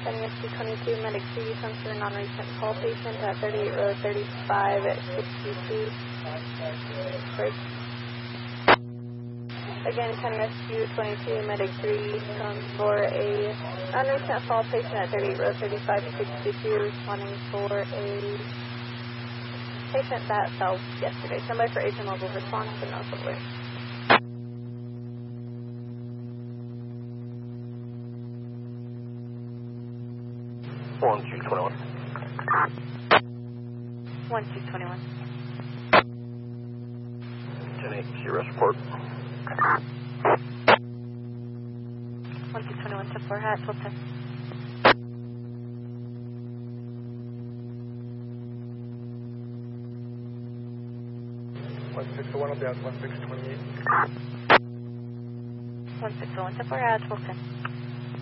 Sending us 222, medic 3, comes to a non-recent call patient at 38 row 35 at 62. Break. Again, sending us 222, medic 3, comes for a non-recent call patient at 38 row 35 at 62, responding for a patient that fell yesterday. Somebody for agent mobile response to no alert. 1221. 1221. 10-8, CRS report. 1221 to 4 hat, 1210. 1601 will be at 1628. 1601 to 4 hat, 1210.